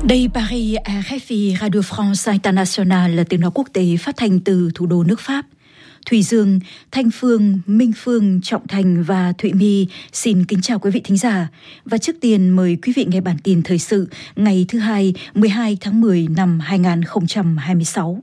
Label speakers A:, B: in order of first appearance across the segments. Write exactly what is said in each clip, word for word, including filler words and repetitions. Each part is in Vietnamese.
A: Đây Paris, R F I Radio France International là tiếng nói quốc tế phát thanh từ thủ đô nước Pháp. Thùy Dương, Thanh Phương, Minh Phương, Trọng Thành và Thụy My xin kính chào quý vị thính giả. Và trước tiên mời quý vị nghe bản tin thời sự ngày thứ hai, mười hai tháng mười năm hai nghìn không trăm hai mươi sáu.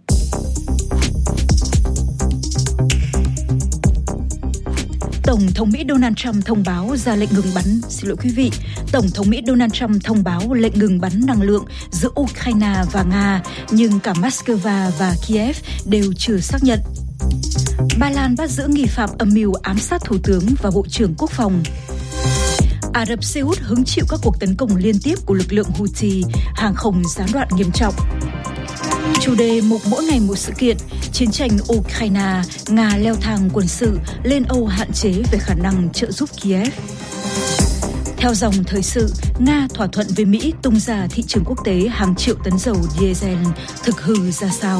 A: Tổng thống Mỹ Donald Trump thông báo ra lệnh ngừng bắn. Xin lỗi quý vị, Tổng thống Mỹ Donald Trump thông báo lệnh ngừng bắn năng lượng giữa Ukraine và Nga, nhưng cả Moscow và Kiev đều chưa xác nhận. Ba Lan bắt giữ nghi phạm âm mưu ám sát Thủ tướng và Bộ trưởng Quốc phòng. Ả Rập Xê Út hứng chịu các cuộc tấn công liên tiếp của lực lượng Houthi, hàng không gián đoạn nghiêm trọng. Chủ đề mục mỗi ngày một sự kiện, chiến tranh Ukraine, Nga leo thang quân sự, lên Âu hạn chế về khả năng trợ giúp Kiev. Theo dòng thời sự, Nga thỏa thuận với Mỹ tung ra thị trường quốc tế hàng triệu tấn dầu diesel, thực hư ra sao?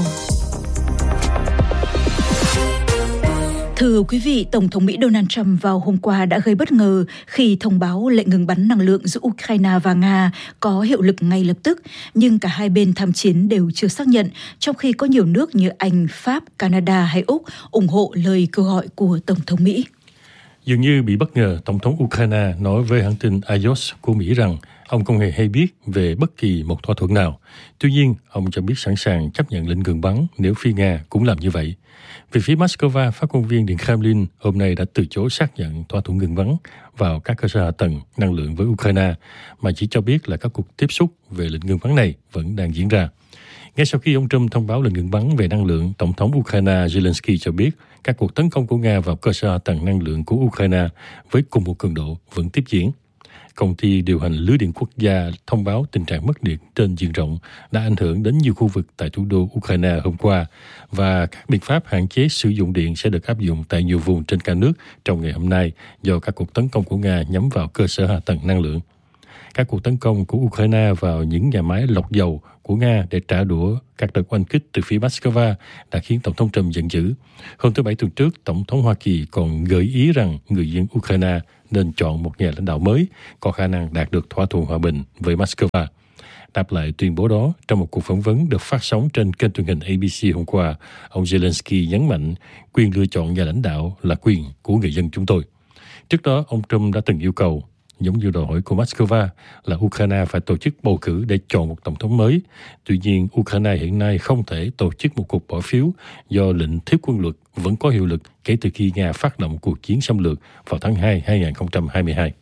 A: Thưa quý vị, Tổng thống Mỹ Donald Trump vào hôm qua đã gây bất ngờ khi thông báo lệnh ngừng bắn năng lượng giữa Ukraine và Nga có hiệu lực ngay lập tức, nhưng cả hai bên tham chiến đều chưa xác nhận, trong khi có nhiều nước như Anh, Pháp, Canada hay Úc ủng hộ lời kêu gọi của Tổng thống Mỹ.
B: Dường như bị bất ngờ, Tổng thống Ukraine nói với hãng tin Axios của Mỹ rằng ông không hề hay biết về bất kỳ một thỏa thuận nào. Tuy nhiên, ông cho biết sẵn sàng chấp nhận lệnh ngừng bắn nếu phía Nga cũng làm như vậy. Về phía Moscow, phát ngôn viên Điện Kremlin hôm nay đã từ chối xác nhận thỏa thuận ngừng bắn vào các cơ sở hạ tầng năng lượng với Ukraine, mà chỉ cho biết là các cuộc tiếp xúc về lệnh ngừng bắn này vẫn đang diễn ra. Ngay sau khi ông Trump thông báo lệnh ngừng bắn về năng lượng, Tổng thống Ukraine Zelensky cho biết các cuộc tấn công của Nga vào cơ sở hạ tầng năng lượng của Ukraine với cùng một cường độ vẫn tiếp diễn. Công ty điều hành lưới điện quốc gia thông báo tình trạng mất điện trên diện rộng đã ảnh hưởng đến nhiều khu vực tại thủ đô Ukraine hôm qua, và các biện pháp hạn chế sử dụng điện sẽ được áp dụng tại nhiều vùng trên cả nước trong ngày hôm nay do các cuộc tấn công của Nga nhắm vào cơ sở hạ tầng năng lượng. Các cuộc tấn công của Ukraine vào những nhà máy lọc dầu của Nga để trả đũa các đợt oanh kích từ phía Moscow đã khiến Tổng thống Trump giận dữ. Hôm thứ Bảy tuần trước, Tổng thống Hoa Kỳ còn gợi ý rằng người dân Ukraine nên chọn một nhà lãnh đạo mới có khả năng đạt được thỏa thuận hòa bình với Moscow. Đáp lại tuyên bố đó, trong một cuộc phỏng vấn được phát sóng trên kênh truyền hình A B C hôm qua, ông Zelensky nhấn mạnh quyền lựa chọn nhà lãnh đạo là quyền của người dân chúng tôi. Trước đó, ông Trump đã từng yêu cầu, giống như đòi hỏi của Moscow, là Ukraine phải tổ chức bầu cử để chọn một tổng thống mới. Tuy nhiên, Ukraine hiện nay không thể tổ chức một cuộc bỏ phiếu do lệnh thiết quân luật vẫn có hiệu lực kể từ khi Nga phát động cuộc chiến xâm lược vào tháng hai năm hai nghìn không trăm hai mươi hai.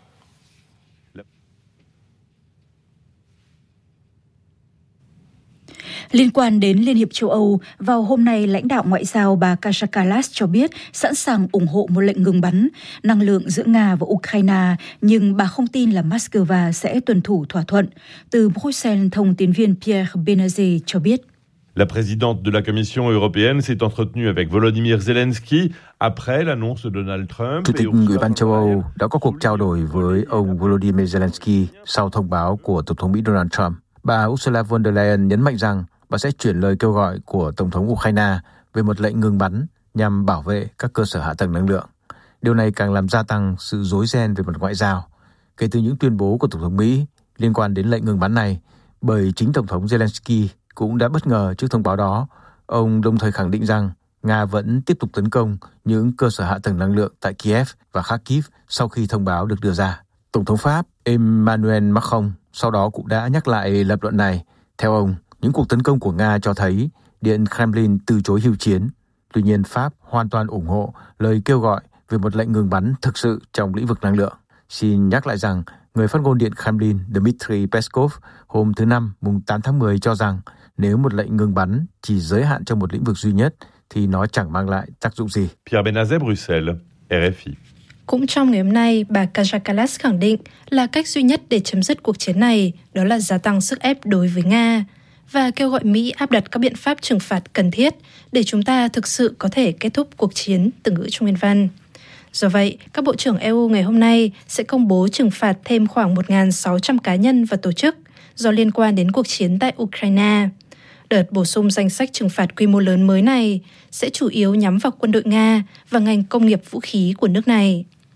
A: Liên quan đến Liên hiệp châu Âu, vào hôm nay, lãnh đạo ngoại giao bà Kaja Kallas cho biết sẵn sàng ủng hộ một lệnh ngừng bắn năng lượng giữa Nga và Ukraine, nhưng bà không tin là Moscow sẽ tuân thủ thỏa thuận. Từ Bruxelles, thông tín viên Pierre Benazet cho biết.
C: La présidente de la Commission européenne s'est entretenue avec Volodymyr Zelensky après l'annonce de Donald Trump.
D: Chủ tịch Ủy ban châu Âu đã có cuộc trao đổi với ông Volodymyr Zelensky sau thông báo của Tổng thống Mỹ Donald Trump. Bà Ursula von der Leyen nhấn mạnh rằng bà sẽ chuyển lời kêu gọi của Tổng thống Ukraine về một lệnh ngừng bắn nhằm bảo vệ các cơ sở hạ tầng năng lượng. Điều này càng làm gia tăng sự rối ren về mặt ngoại giao kể từ những tuyên bố của Tổng thống Mỹ liên quan đến lệnh ngừng bắn này, bởi chính Tổng thống Zelensky cũng đã bất ngờ trước thông báo đó. Ông đồng thời khẳng định rằng Nga vẫn tiếp tục tấn công những cơ sở hạ tầng năng lượng tại Kiev và Kharkiv sau khi thông báo được đưa ra. Tổng thống Pháp Emmanuel Macron sau đó cũng đã nhắc lại lập luận này. Theo ông, những cuộc tấn công của Nga cho thấy Điện Kremlin từ chối hưu chiến. Tuy nhiên, Pháp hoàn toàn ủng hộ lời kêu gọi về một lệnh ngừng bắn thực sự trong lĩnh vực năng lượng. Xin nhắc lại rằng, người phát ngôn Điện Kremlin Dmitry Peskov hôm thứ Năm, mùng tám tháng mười cho rằng nếu một lệnh ngừng bắn chỉ giới hạn trong một lĩnh vực duy nhất thì nó chẳng mang lại tác dụng gì.
C: Pierre Benazet, Bruxelles, R F I.
E: Cũng trong ngày hôm nay, bà Kaja Kallas khẳng định là cách duy nhất để chấm dứt cuộc chiến này đó là gia tăng sức ép đối với Nga và kêu gọi Mỹ áp đặt các biện pháp trừng phạt cần thiết để chúng ta thực sự có thể kết thúc cuộc chiến, từ ngữ trong nguyên văn. Do vậy, các bộ trưởng E U ngày hôm nay sẽ công bố trừng phạt thêm khoảng một nghìn sáu trăm cá nhân và tổ chức do liên quan đến cuộc chiến tại Ukraine. Đợt bổ sung danh sách trừng phạt quy mô lớn mới này sẽ chủ yếu nhắm vào quân đội Nga và ngành công nghiệp vũ khí của nước này.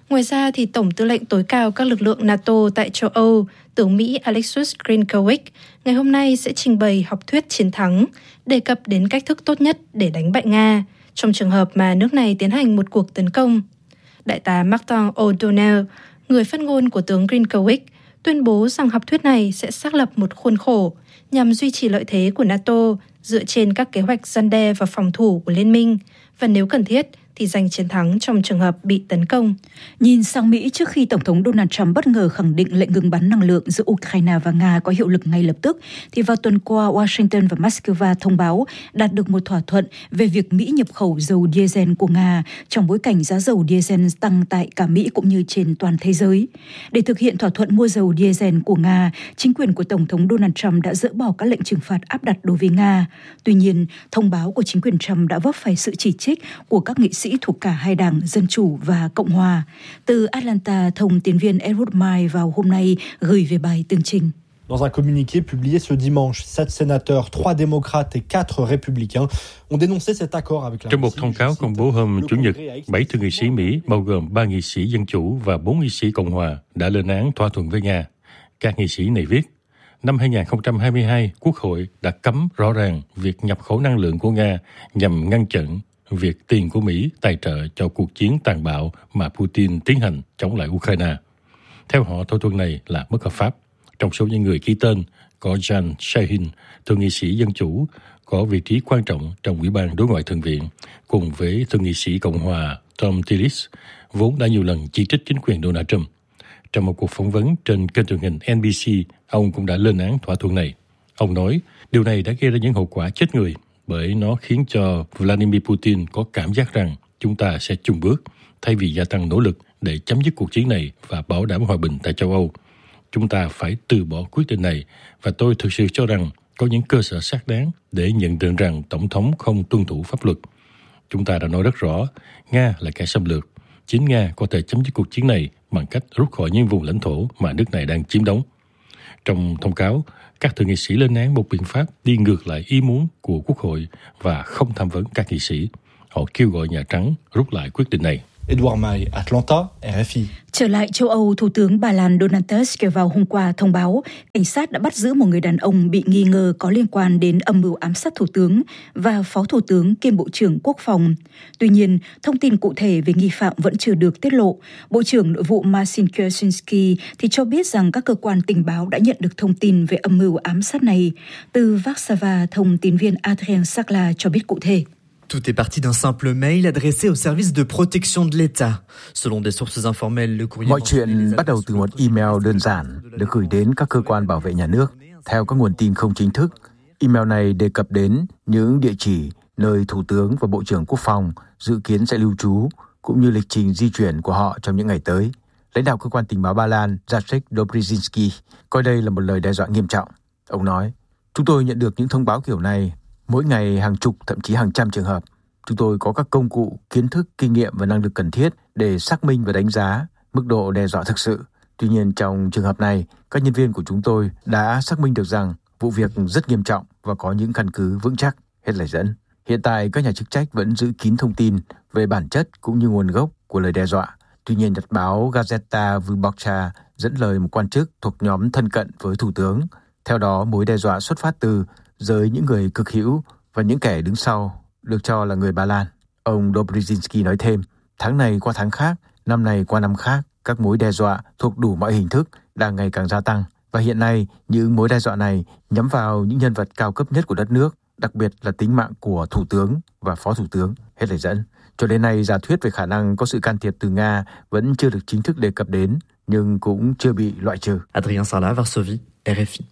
E: Ngoài ra, thì Tổng tư lệnh tối cao các lực lượng NATO tại châu Âu, tướng Mỹ Alexis Grynkowicz, ngày hôm nay sẽ trình bày học thuyết chiến thắng, đề cập đến cách thức tốt nhất để đánh bại Nga, trong trường hợp mà nước này tiến hành một cuộc tấn công. Đại tá Martin O'Donnell, người phát ngôn của tướng Grynkowicz, tuyên bố rằng học thuyết này sẽ xác lập một khuôn khổ nhằm duy trì lợi thế của NATO dựa trên các kế hoạch răn đe và phòng thủ của liên minh, và nếu cần thiết thì giành chiến thắng trong trường hợp bị tấn công.
A: Nhìn sang Mỹ, trước khi Tổng thống Donald Trump bất ngờ khẳng định lệnh ngừng bắn năng lượng giữa Ukraine và Nga có hiệu lực ngay lập tức, thì vào tuần qua Washington và Moscow thông báo đạt được một thỏa thuận về việc Mỹ nhập khẩu dầu diesel của Nga trong bối cảnh giá dầu diesel tăng tại cả Mỹ cũng như trên toàn thế giới. Để thực hiện thỏa thuận mua dầu diesel của Nga, chính quyền của Tổng thống Donald Trump đã dỡ bỏ các lệnh trừng phạt áp đặt đối với Nga. Tuy nhiên, thông báo của chính quyền Trump đã vấp phải sự chỉ trích của các nghị sĩ thuộc cả hai đảng Dân Chủ và Cộng Hòa. Từ Atlanta, thông tín viên Edward Mai vào hôm nay gửi về bài tường trình.
F: Dans un communiqué publié ce dimanche, sept sénateurs, trois démocrates et quatre républicains ont dénoncé cet accord avec la.
B: Trong một thông cáo công bố hôm Chủ nhật, bảy thượng nghị sĩ Mỹ, bao gồm ba nghị sĩ Dân Chủ và bốn nghị sĩ Cộng Hòa, đã lên án thỏa thuận với Nga. Các nghị sĩ này viết, năm hai không hai hai, Quốc hội đã cấm rõ ràng việc nhập khẩu năng lượng của Nga nhằm ngăn chặn việc tiền của Mỹ tài trợ cho cuộc chiến tàn bạo mà Putin tiến hành chống lại Ukraine. Theo họ, thỏa thuận này là bất hợp pháp. Trong số những người ký tên có Jan Shahin, thượng nghị sĩ Dân Chủ, có vị trí quan trọng trong Ủy ban Đối ngoại Thượng viện, cùng với thượng nghị sĩ Cộng hòa Tom Tillis, vốn đã nhiều lần chỉ trích chính quyền Donald Trump. Trong một cuộc phỏng vấn trên kênh truyền hình N B C, ông cũng đã lên án thỏa thuận này. Ông nói, điều này đã gây ra những hậu quả chết người, bởi nó khiến cho Vladimir Putin có cảm giác rằng chúng ta sẽ chùn bước, thay vì gia tăng nỗ lực để chấm dứt cuộc chiến này và bảo đảm hòa bình tại châu Âu. Chúng ta phải từ bỏ quyết định này, và tôi thực sự cho rằng có những cơ sở xác đáng để nhận định rằng Tổng thống không tuân thủ pháp luật. Chúng ta đã nói rất rõ, Nga là kẻ xâm lược. Chính Nga có thể chấm dứt cuộc chiến này bằng cách rút khỏi những vùng lãnh thổ mà nước này đang chiếm đóng. Trong thông cáo, các thượng nghị sĩ lên án một biện pháp đi ngược lại ý muốn của Quốc hội và không tham vấn các nghị sĩ. Họ kêu gọi Nhà Trắng rút lại quyết định này.
F: Edward Mai, Atlanta, R F I.
A: Trở lại châu Âu, Thủ tướng Ba Lan Donald Tusk vào hôm qua thông báo cảnh sát đã bắt giữ một người đàn ông bị nghi ngờ có liên quan đến âm mưu ám sát Thủ tướng và Phó Thủ tướng kiêm Bộ trưởng Quốc phòng. Tuy nhiên, thông tin cụ thể về nghi phạm vẫn chưa được tiết lộ. Bộ trưởng Nội vụ Marcin Kiersinski thì cho biết rằng các cơ quan tình báo đã nhận được thông tin về âm mưu ám sát này. Từ Warsaw, thông tín viên Adrien Sakla cho biết cụ thể.
G: Tout est parti d'un simple mail adressé au service de protection de l'État. Selon des sources informelles, le courrier.
D: Mọi chuyện bắt đầu từ một email đơn giản được gửi đến các cơ quan bảo vệ nhà nước. Theo các nguồn tin không chính thức, email này đề cập đến những địa chỉ nơi Thủ tướng và Bộ trưởng Quốc phòng dự kiến sẽ lưu trú, cũng như lịch trình di chuyển của họ trong những ngày tới. Lãnh đạo cơ quan tình báo Ba Lan Jacek Dobrzinski coi đây là một lời đe dọa nghiêm trọng. Ông nói, chúng tôi nhận được những thông báo kiểu này mỗi ngày hàng chục, thậm chí hàng trăm trường hợp. Chúng tôi có các công cụ, kiến thức, kinh nghiệm và năng lực cần thiết để xác minh và đánh giá mức độ đe dọa thực sự. Tuy nhiên, trong trường hợp này, các nhân viên của chúng tôi đã xác minh được rằng vụ việc rất nghiêm trọng và có những căn cứ vững chắc. Hết lời dẫn. Hiện tại, các nhà chức trách vẫn giữ kín thông tin về bản chất cũng như nguồn gốc của lời đe dọa. Tuy nhiên, nhật báo Gazeta Wyborcza dẫn lời một quan chức thuộc nhóm thân cận với Thủ tướng. Theo đó, mối đe dọa xuất phát từ giới những người cực hữu và những kẻ đứng sau được cho là người Ba Lan. Ông Dobrzinski nói thêm, tháng này qua tháng khác, năm này qua năm khác, các mối đe dọa thuộc đủ mọi hình thức đang ngày càng gia tăng. Và hiện nay, những mối đe dọa này nhắm vào những nhân vật cao cấp nhất của đất nước, đặc biệt là tính mạng của Thủ tướng và Phó Thủ tướng. Hết lời dẫn. Cho đến nay, giả thuyết về khả năng có sự can thiệp từ Nga vẫn chưa được chính thức đề cập đến, nhưng cũng chưa bị loại trừ.
G: Adrien Sarla, Varsovie, R F I.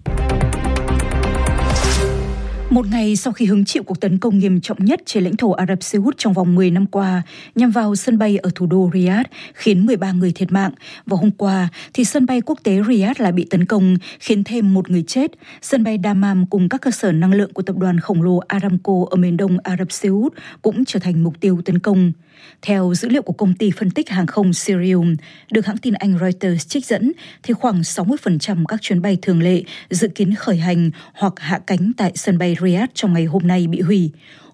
A: Một ngày sau khi hứng chịu cuộc tấn công nghiêm trọng nhất trên lãnh thổ Ả Rập Xê Út trong vòng mười năm qua, nhằm vào sân bay ở thủ đô Riyadh, khiến mười ba người thiệt mạng. Và hôm qua, thì sân bay quốc tế Riyadh lại bị tấn công, khiến thêm một người chết. Sân bay Dammam cùng các cơ sở năng lượng của tập đoàn khổng lồ Aramco ở miền đông Ả Rập Xê Út cũng trở thành mục tiêu tấn công. Theo dữ liệu của công ty phân tích hàng không Cirium, được hãng tin Anh Reuters trích dẫn, thì khoảng sáu mươi phần trăm các chuyến bay thường lệ dự kiến khởi hành hoặc hạ cánh tại sân bay Riyadh trong ngày hôm nay bị hủy.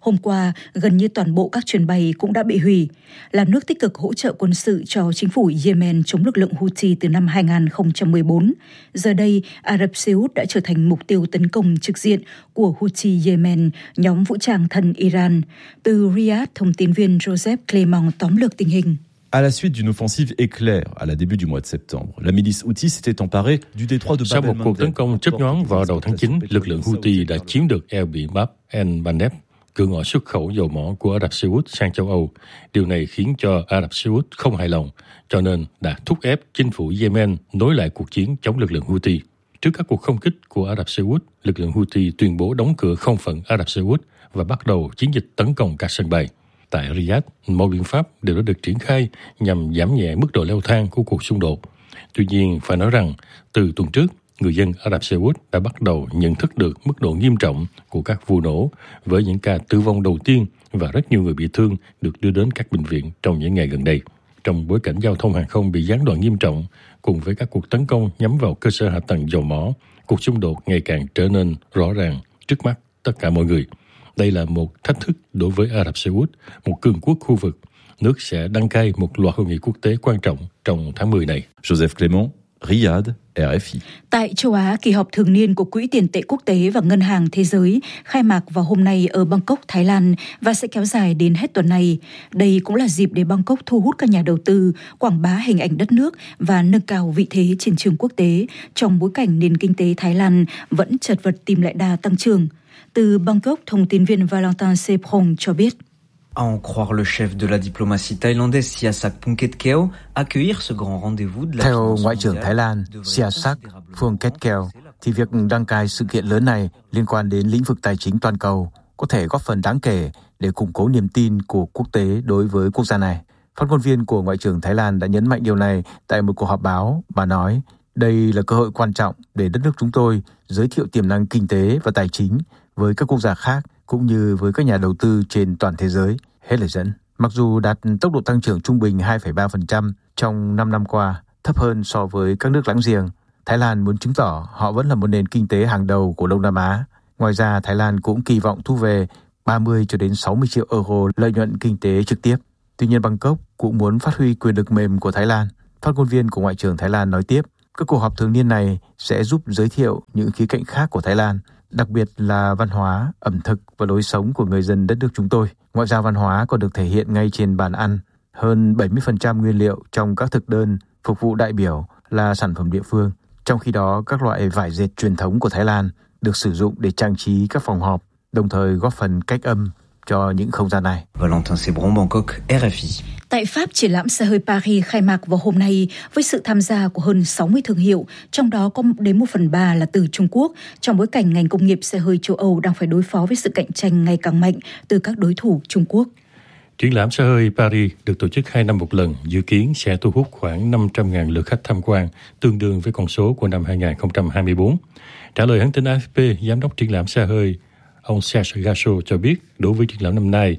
A: Hôm qua, gần như toàn bộ các chuyến bay cũng đã bị hủy. Là nước tích cực hỗ trợ quân sự cho chính phủ Yemen chống lực lượng Houthi từ năm hai không một bốn, giờ đây Ả Rập Xê Út đã trở thành mục tiêu tấn công trực diện của Houthi Yemen, nhóm vũ trang thân Iran. Từ Riyadh, thông tin viên Joseph Clement tóm lược tình hình.
H: À la suite d'une offensive éclair à la début du mois de septembre, la milice Houthi s'était emparée du détroit de Bab el-Mandeb.
B: Sau một cuộc tấn công chớp nhoáng vào đầu tháng chín, lực lượng Houthi đã chiếm được eo biển Bab el-Mandeb, cửa ngõ xuất khẩu dầu mỏ của Ả Rập Xê Út sang châu Âu. Điều này khiến cho Ả Rập Xê Út không hài lòng, cho nên đã thúc ép chính phủ Yemen nối lại cuộc chiến chống lực lượng Houthi. Trước các cuộc không kích của Ả Rập Xê Út, lực lượng Houthi tuyên bố đóng cửa không phận Ả Rập Xê Út và bắt đầu chiến dịch tấn công các sân bay. Tại Riyadh, mọi biện pháp đều đã được triển khai nhằm giảm nhẹ mức độ leo thang của cuộc xung đột. Tuy nhiên, phải nói rằng, từ tuần trước, người dân Ả Rập Xê Út đã bắt đầu nhận thức được mức độ nghiêm trọng của các vụ nổ với những ca tử vong đầu tiên và rất nhiều người bị thương được đưa đến các bệnh viện trong những ngày gần đây. Trong bối cảnh giao thông hàng không bị gián đoạn nghiêm trọng, cùng với các cuộc tấn công nhắm vào cơ sở hạ tầng dầu mỏ, cuộc xung đột ngày càng trở nên rõ ràng trước mắt tất cả mọi người. Đây là một thách thức đối với Ả Rập Xê Út, một cường quốc khu vực. Nước sẽ đăng cai một loạt hội nghị quốc tế quan trọng trong tháng mười này.
H: Joseph Clement, Riyadh, rờ ép i.
A: Tại châu Á, kỳ họp thường niên của Quỹ tiền tệ quốc tế và Ngân hàng Thế giới khai mạc vào hôm nay ở Bangkok, Thái Lan và sẽ kéo dài đến hết tuần này. Đây cũng là dịp để Bangkok thu hút các nhà đầu tư, quảng bá hình ảnh đất nước và nâng cao vị thế trên trường quốc tế trong bối cảnh nền kinh tế Thái Lan vẫn chật vật tìm lại đà tăng trưởng. Từ Bangkok, thông tin viên Valentin Seprong cho biết.
I: À en croire le chef de la diplomatie thaïlandaise Sihasak Phuongketkeow, accueillir ce grand rendez-vous de la
D: Theo Ngoại trưởng Thái Lan Sihasak Phuongketkeow, thì việc đăng cai sự kiện lớn này liên quan đến lĩnh vực tài chính toàn cầu có thể góp phần đáng kể để củng cố niềm tin của quốc tế đối với quốc gia này. Phát ngôn viên của Ngoại trưởng Thái Lan đã nhấn mạnh điều này tại một cuộc họp báo. Bà nói, đây là cơ hội quan trọng để đất nước chúng tôi giới thiệu tiềm năng kinh tế và tài chính với các quốc gia khác, cũng như với các nhà đầu tư trên toàn thế giới. Hết lời dẫn. Mặc dù đạt tốc độ tăng trưởng trung bình hai phẩy ba phần trăm trong năm năm qua, thấp hơn so với các nước láng giềng, Thái Lan muốn chứng tỏ họ vẫn là một nền kinh tế hàng đầu của Đông Nam Á. Ngoài ra, Thái Lan cũng kỳ vọng thu về ba mươi cho đến sáu mươi triệu euro lợi nhuận kinh tế trực tiếp. Tuy nhiên, Bangkok cũng muốn phát huy quyền lực mềm của Thái Lan. Phát ngôn viên của Ngoại trưởng Thái Lan nói tiếp, các cuộc họp thường niên này sẽ giúp giới thiệu những khía cạnh khác của Thái Lan, đặc biệt là văn hóa, ẩm thực và lối sống của người dân đất nước chúng tôi. Ngoại giao văn hóa còn được thể hiện ngay trên bàn ăn. Hơn bảy mươi phần trăm nguyên liệu trong các thực đơn phục vụ đại biểu là sản phẩm địa phương. Trong khi đó, các loại vải dệt truyền thống của Thái Lan được sử dụng để trang trí các phòng họp, đồng thời góp phần cách âm cho những không gian này.
I: Valentin Seprong, Bangkok, rờ ép i.
A: Tại Pháp, triển lãm xe hơi Paris khai mạc vào hôm nay với sự tham gia của hơn sáu mươi thương hiệu, trong đó có đến một phần ba là từ Trung Quốc, trong bối cảnh ngành công nghiệp xe hơi châu Âu đang phải đối phó với sự cạnh tranh ngày càng mạnh từ các đối thủ Trung Quốc.
B: Triển lãm xe hơi Paris được tổ chức hai năm một lần, dự kiến sẽ thu hút khoảng năm trăm nghìn lượt khách tham quan, tương đương với con số của năm hai không hai tư. Trả lời hãng tin a ép pê, giám đốc triển lãm xe hơi ông Serge Gachot cho biết, đối với triển lãm năm nay,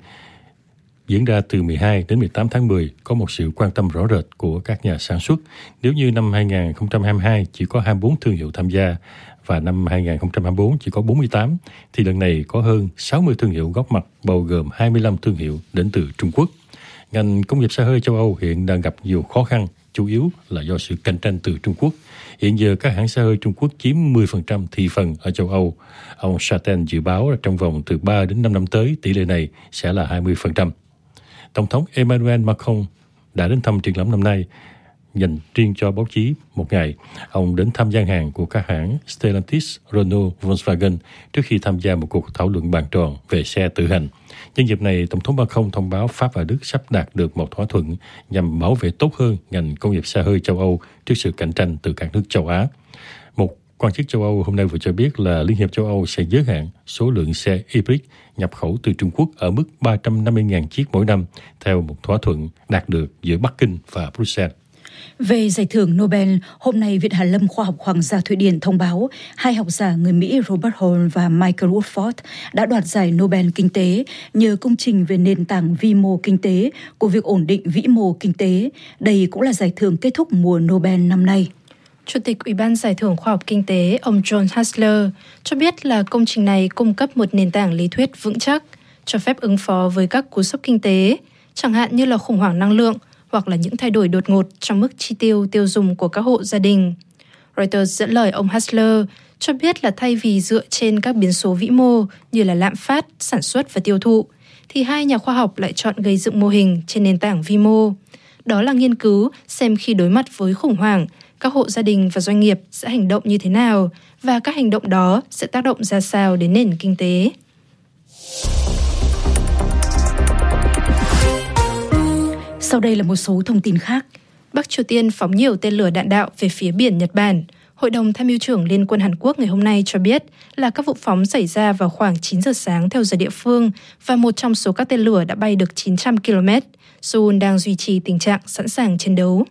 B: diễn ra từ mười hai đến mười tám tháng mười, có một sự quan tâm rõ rệt của các nhà sản xuất. Nếu như năm hai không hai hai chỉ có hai mươi bốn thương hiệu tham gia và năm hai không hai tư chỉ có bốn mươi tám, thì lần này có hơn sáu mươi thương hiệu góp mặt, bao gồm hai mươi lăm thương hiệu đến từ Trung Quốc. Ngành công nghiệp xe hơi châu Âu hiện đang gặp nhiều khó khăn, chủ yếu là do sự cạnh tranh từ Trung Quốc. Hiện giờ các hãng xe hơi Trung Quốc chiếm mười phần trăm thị phần ở châu Âu. Ông Chaten dự báo là trong vòng từ ba đến năm năm tới, tỷ lệ này sẽ là hai mươi phần trăm. Tổng thống Emmanuel Macron đã đến thăm triển lãm năm nay, dành riêng cho báo chí một ngày. Ông đến thăm gian hàng của các hãng Stellantis, Renault, Volkswagen trước khi tham gia một cuộc thảo luận bàn tròn về xe tự hành. Nhân dịp này, Tổng thống Macron thông báo Pháp và Đức sắp đạt được một thỏa thuận nhằm bảo vệ tốt hơn ngành công nghiệp xe hơi châu Âu trước sự cạnh tranh từ các nước châu Á. Một quan chức châu Âu hôm nay vừa cho biết là Liên hiệp châu Âu sẽ giới hạn số lượng xe hybrid nhập khẩu từ Trung Quốc ở mức ba trăm năm mươi nghìn chiếc mỗi năm, theo một thỏa thuận đạt được giữa Bắc Kinh và Bruxelles.
A: Về giải thưởng Nobel, hôm nay Viện Hàn lâm Khoa học Hoàng gia Thụy Điển thông báo hai học giả người Mỹ Robert Hall và Michael Woodford đã đoạt giải Nobel Kinh tế nhờ công trình về nền tảng vi mô kinh tế của việc ổn định vĩ mô kinh tế. Đây cũng là giải thưởng kết thúc mùa Nobel năm nay.
E: Chủ tịch Ủy ban Giải thưởng Khoa học Kinh tế ông John Hassler cho biết là công trình này cung cấp một nền tảng lý thuyết vững chắc cho phép ứng phó với các cú sốc kinh tế, chẳng hạn như là khủng hoảng năng lượng hoặc là những thay đổi đột ngột trong mức chi tiêu tiêu dùng của các hộ gia đình. Reuters dẫn lời ông Hassler cho biết là thay vì dựa trên các biến số vĩ mô như là lạm phát, sản xuất và tiêu thụ, thì hai nhà khoa học lại chọn gây dựng mô hình trên nền tảng vi mô. Đó là nghiên cứu xem khi đối mặt với khủng hoảng, các hộ gia đình và doanh nghiệp sẽ hành động như thế nào và các hành động đó sẽ tác động ra sao đến nền kinh tế.
A: Sau đây là một số thông tin khác.
E: Bắc Triều Tiên phóng nhiều tên lửa đạn đạo về phía biển Nhật Bản. Hội đồng Tham mưu trưởng Liên quân Hàn Quốc ngày hôm nay cho biết là các vụ phóng xảy ra vào khoảng chín giờ sáng theo giờ địa phương và một trong số các tên lửa đã bay được chín trăm ki lô mét. Seoul đang duy trì tình trạng sẵn sàng chiến đấu.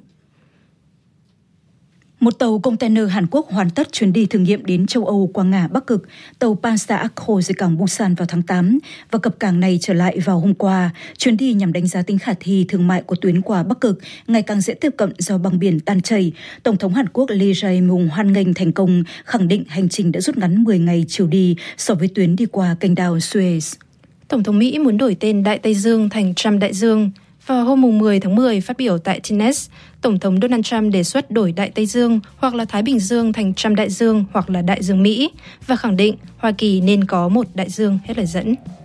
A: Một tàu container Hàn Quốc hoàn tất chuyến đi thử nghiệm đến châu Âu qua ngả Bắc Cực. Tàu Pansa Akho rời cảng Busan vào tháng tám và cập cảng này trở lại vào hôm qua. Chuyến đi nhằm đánh giá tính khả thi thương mại của tuyến qua Bắc Cực ngày càng dễ tiếp cận do băng biển tan chảy. Tổng thống Hàn Quốc Lee Jae-myung hoan nghênh thành công, khẳng định hành trình đã rút ngắn mười ngày chiều đi so với tuyến đi qua kênh đào Suez.
E: Tổng thống Mỹ muốn đổi tên Đại Tây Dương thành Trump Đại Dương. Vào hôm mười tháng mười, phát biểu tại tê en ét, Tổng thống Donald Trump đề xuất đổi Đại Tây Dương hoặc là Thái Bình Dương thành Trump Đại Dương hoặc là Đại Dương Mỹ và khẳng định Hoa Kỳ nên có một đại dương, hết lời dẫn.